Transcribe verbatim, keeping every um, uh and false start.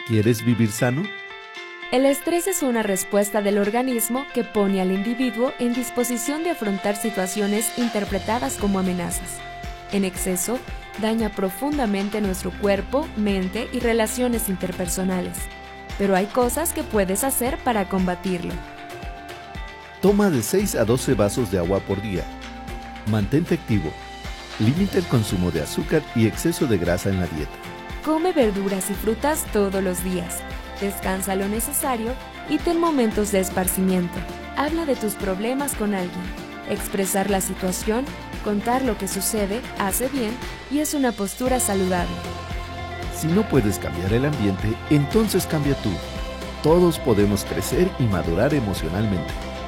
¿Quieres vivir sano? El estrés es una respuesta del organismo que pone al individuo en disposición de afrontar situaciones interpretadas como amenazas. En exceso, daña profundamente nuestro cuerpo, mente y relaciones interpersonales. Pero hay cosas que puedes hacer para combatirlo. Toma de seis a doce vasos de agua por día. Mantente activo. Limita el consumo de azúcar y exceso de grasa en la dieta. Come verduras y frutas todos los días. Descansa lo necesario y ten momentos de esparcimiento. Habla de tus problemas con alguien. Expresar la situación, contar lo que sucede, hace bien y es una postura saludable. Si no puedes cambiar el ambiente, entonces cambia tú. Todos podemos crecer y madurar emocionalmente.